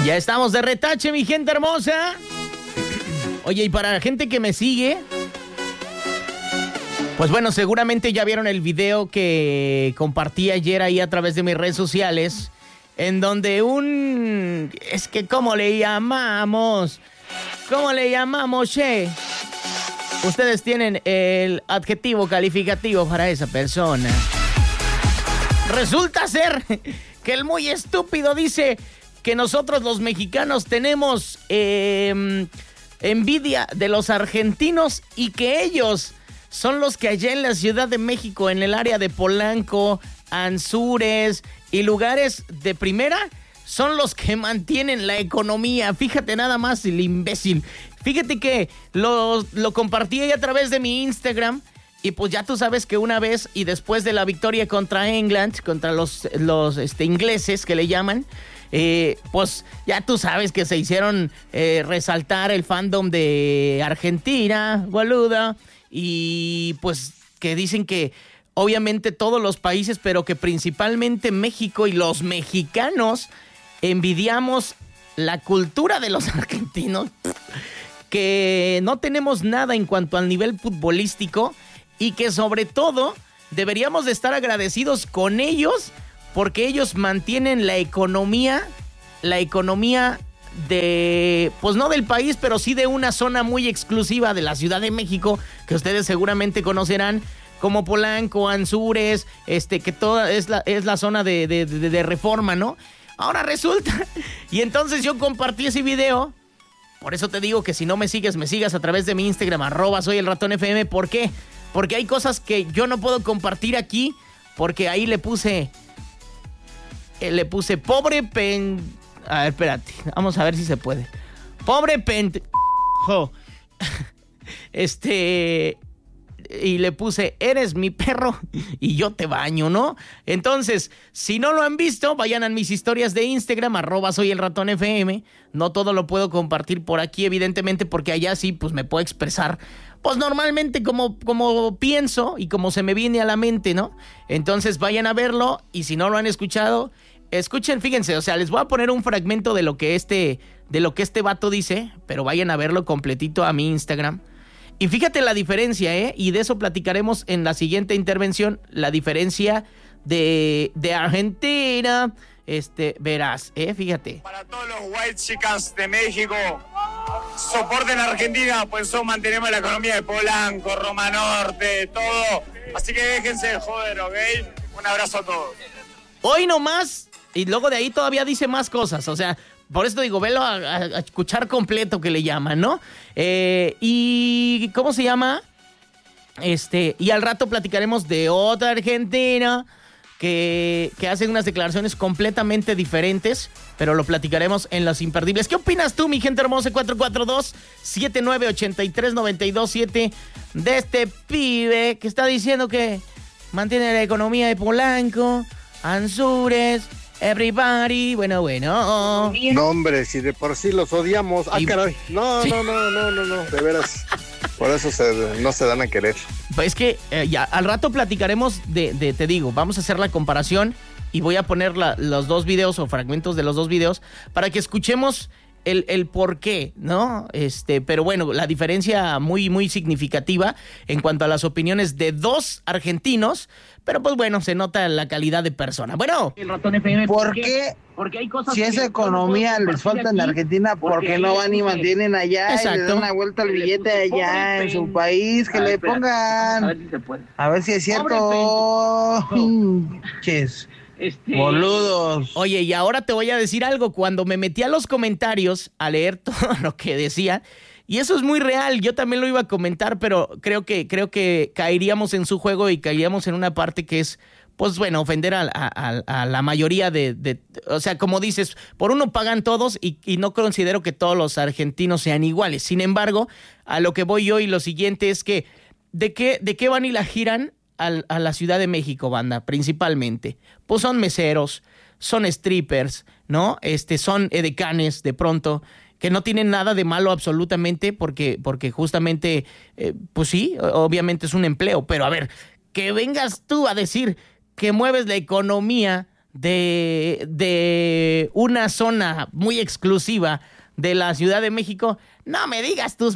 Ya estamos de retache, mi gente hermosa. Oye, y para la gente que me sigue, pues bueno, seguramente ya vieron el video que compartí ayer ahí a través de mis redes sociales, en donde es que ¿cómo le llamamos? ¿Cómo le llamamos, che? Ustedes tienen el adjetivo calificativo para esa persona. Resulta ser que el muy estúpido dice que nosotros los mexicanos tenemos envidia de los argentinos y que ellos son los que allá en la Ciudad de México, en el área de Polanco, Anzures y lugares de primera, son los que mantienen la economía. Fíjate nada más el imbécil. Fíjate que lo compartí ahí a través de mi Instagram. Y pues ya tú sabes que una vez y después de la victoria contra England, contra los ingleses que le llaman, pues ya tú sabes que se hicieron resaltar el fandom de Argentina, boluda, y pues que dicen que obviamente todos los países, pero que principalmente México y los mexicanos envidiamos la cultura de los argentinos, que no tenemos nada en cuanto al nivel futbolístico y que sobre todo deberíamos de estar agradecidos con ellos porque ellos mantienen la economía de, pues no del país, pero sí de una zona muy exclusiva de la Ciudad de México, que ustedes seguramente conocerán, como Polanco, Anzures, que toda es la zona de Reforma, ¿no? Ahora resulta, y entonces yo compartí ese video, por eso te digo que si no me sigas a través de mi Instagram, @soyelratonfm. ¿Por qué? Porque hay cosas que yo no puedo compartir aquí, porque ahí le puse pobre A ver, espérate, vamos a ver si se puede. Pobre y le puse, eres mi perro y yo te baño, ¿no? Entonces, si no lo han visto, vayan a mis historias de Instagram, @soyelratonfm. No todo lo puedo compartir por aquí, evidentemente, porque allá sí, pues me puedo expresar, pues normalmente como pienso y como se me viene a la mente, ¿no? Entonces, vayan a verlo y si no lo han escuchado, escuchen, fíjense, o sea, les voy a poner un fragmento de lo que este vato dice, pero vayan a verlo completito a mi Instagram. Y fíjate la diferencia, y de eso platicaremos en la siguiente intervención, la diferencia de Argentina, verás, fíjate. Para todos los white chicas de México, soporten a Argentina, pues eso mantenemos la economía de Polanco, Roma Norte, todo. Así que déjense de joder, ¿ok? Un abrazo a todos. Hoy nomás, y luego de ahí todavía dice más cosas, o sea, por eso digo, velo a escuchar completo que le llaman, ¿no? Y ¿cómo se llama? Y al rato platicaremos de otra Argentina que hacen unas declaraciones completamente diferentes, pero lo platicaremos en Los Imperdibles. ¿Qué opinas tú, mi gente hermosa? 442-7983-927 de este pibe que está diciendo que mantiene la economía de Polanco, Anzures, everybody, bueno. No, hombre, si de por sí los odiamos. Caray. No, de veras. Por eso no se dan a querer. Pues es que ya al rato platicaremos te digo, vamos a hacer la comparación y voy a poner los dos videos o fragmentos de los dos videos para que escuchemos el por qué, ¿no? Pero bueno, la diferencia muy, muy significativa en cuanto a las opiniones de dos argentinos, pero pues bueno, se nota la calidad de persona. Bueno, el Ratón FM, ¿por qué? Porque hay cosas si esa economía les falta en Argentina, ¿por qué no van y mantienen allá? Exacto. Y le dan una vuelta al billete allá en su país? Que le pongan. A ver si se puede. A ver si es cierto. Pinches boludos. Oye, y ahora te voy a decir algo. Cuando me metí a los comentarios a leer todo lo que decía, y eso es muy real, yo también lo iba a comentar, pero creo que caeríamos en su juego y caeríamos en una parte que es, pues bueno, ofender a la mayoría o sea, como dices, por uno pagan todos y no considero que todos los argentinos sean iguales. Sin embargo, a lo que voy yo y lo siguiente es que, ¿de qué van y la giran a la Ciudad de México, banda? Principalmente, pues son meseros, son strippers, ¿no? Son edecanes de pronto, que no tienen nada de malo absolutamente porque justamente, pues sí, obviamente es un empleo, pero a ver, que vengas tú a decir que mueves la economía de una zona muy exclusiva de la Ciudad de México, no me digas tus...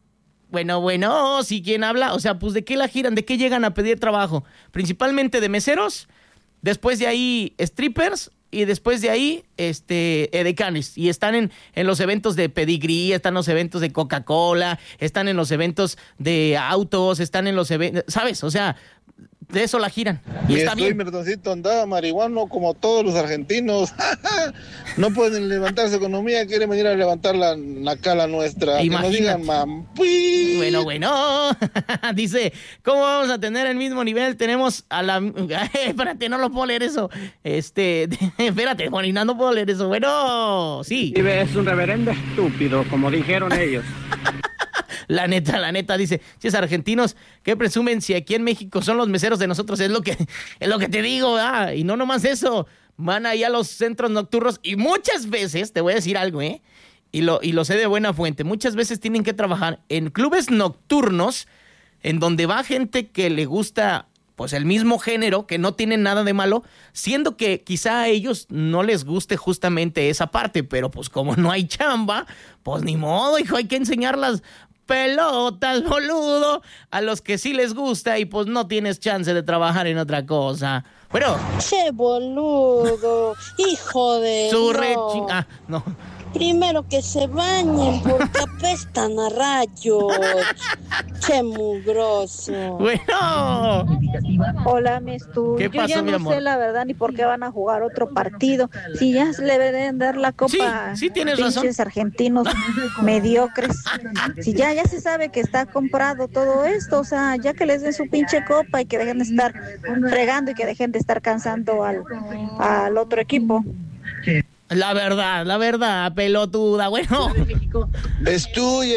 Bueno, si ¿quién habla? O sea, pues ¿de qué la giran? ¿De qué llegan a pedir trabajo? Principalmente de meseros, después de ahí strippers y después de ahí edecanes. Y están en los eventos de Pedigrí, están en los eventos de Coca-Cola, están en los eventos de autos, están en los eventos... ¿Sabes? O sea... De eso la giran. Y está bien. Mertoncito andaba marihuano como todos los argentinos. No pueden levantar su economía, quieren venir a levantar la nuestra. Imagínate. Que nos digan mampi. Bueno. Dice, ¿cómo vamos a tener el mismo nivel? Tenemos a la... espérate, no lo puedo leer eso. Espérate, Juanina, no puedo leer eso. Bueno, sí. Y es un reverendo estúpido, como dijeron ellos. La neta, dice, si es argentinos, ¿qué presumen si aquí en México son los meseros de nosotros? Es lo que te digo, ¿verdad? Y no nomás eso, van ahí a los centros nocturnos y muchas veces, te voy a decir algo, y lo sé de buena fuente, muchas veces tienen que trabajar en clubes nocturnos en donde va gente que le gusta pues el mismo género, que no tienen nada de malo, siendo que quizá a ellos no les guste justamente esa parte, pero pues como no hay chamba, pues ni modo, hijo, hay que enseñar las pelotas, boludo, a los que sí les gusta y pues no tienes chance de trabajar en otra cosa. Bueno. Che, boludo, hijo de... no. Primero que se bañen porque apestan a rayos. Che, mugroso. Bueno. Hola, Mestu. ¿Qué pasó, yo ya mi no amor? sé la verdad ni por qué van a jugar otro partido. Si ya le deben dar la copa. Sí, tienes razón. Pinches argentinos mediocres. Si ya se sabe que está comprado todo esto, o sea, ya que les den su pinche copa y que dejen de estar fregando y que dejen de estar cansando al otro equipo. La verdad, pelotuda, bueno. Estoy.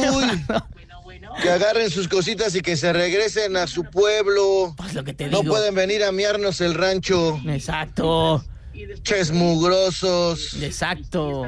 Que agarren sus cositas y que se regresen a su pueblo. Pues lo que te digo. No pueden venir a miarnos el rancho. Exacto. Ches mugrosos. Exacto.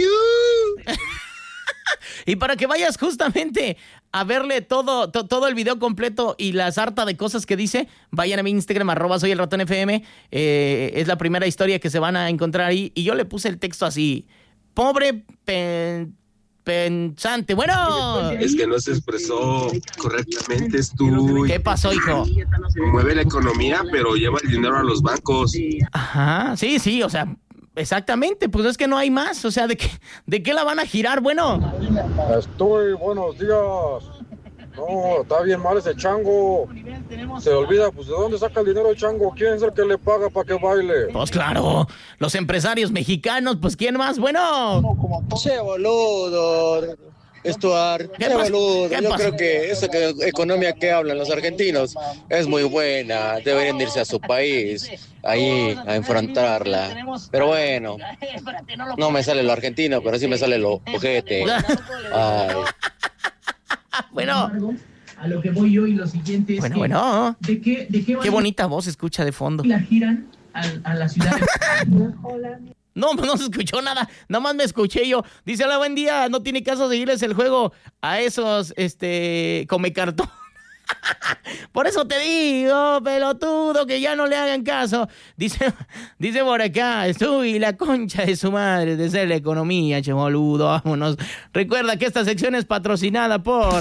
Y para que vayas justamente a verle todo el video completo y la sarta de cosas que dice, vayan a mi Instagram, @soyelratonfm. Es la primera historia que se van a encontrar ahí. Y yo le puse el texto así, pobre pensante. Bueno. Es que no se expresó correctamente, tú. ¿Qué pasó, hijo? Mueve la economía, pero lleva el dinero a los bancos. Ajá, sí, o sea... Exactamente, pues es que no hay más, o sea, ¿de qué la van a girar? Bueno. Buenos días. No, está bien mal ese chango. Se olvida, pues, ¿de dónde saca el dinero el chango? ¿Quién es el que le paga para que baile? Pues claro, los empresarios mexicanos, pues ¿quién más? Bueno. Che, boludo. Estuar, ¿Qué boludo. Yo creo que esa economía que hablan los argentinos es muy buena. Deberían irse a su país, ahí a enfrentarla. Pero bueno, no me sale lo argentino, pero sí me sale lo ojete. Ay. Bueno. A lo que voy yo y lo siguiente es bueno. ¿De qué bonita voz se escucha de fondo. La giran a la ciudad de... Hola. No se escuchó nada, nada más me escuché yo. Dice, hola, buen día, no tiene caso seguirles el juego a esos, come cartón. Por eso te digo, pelotudo, que ya no le hagan caso. Dice por acá, y la concha de su madre de ser la economía, che boludo, vámonos. Recuerda que esta sección es patrocinada por...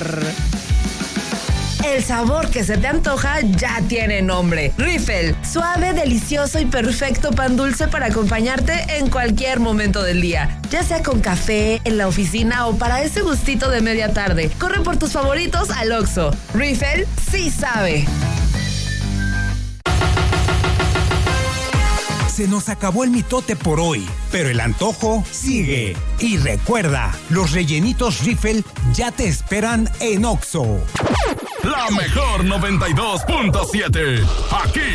El sabor que se te antoja ya tiene nombre. Riffel, suave, delicioso y perfecto pan dulce para acompañarte en cualquier momento del día. Ya sea con café, en la oficina o para ese gustito de media tarde. Corre por tus favoritos al Oxxo. Riffel sí sabe. Se nos acabó el mitote por hoy, pero el antojo sigue. Y recuerda, los rellenitos Riffel ya te esperan en Oxxo. La mejor 92.7. Aquí